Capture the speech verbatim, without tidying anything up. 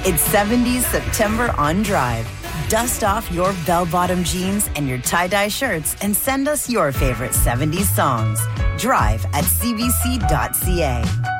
It's seventies September on Drive. Dust off your bell-bottom jeans and your tie-dye shirts and send us your favorite seventies songs. Drive at c b c dot c a.